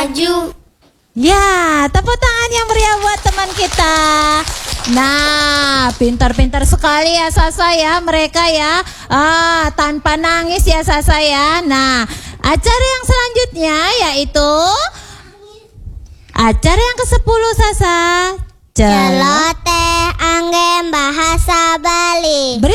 maju. Ya, tepuk tangan yang meriah buat teman kita. Nah, pintar-pintar sekali ya Sasa ya mereka ya. Tanpa nangis ya Sasa ya. Nah, acara yang selanjutnya yaitu acara yang ke-10 Sasa. Celoteh Anggem Bahasa Bali.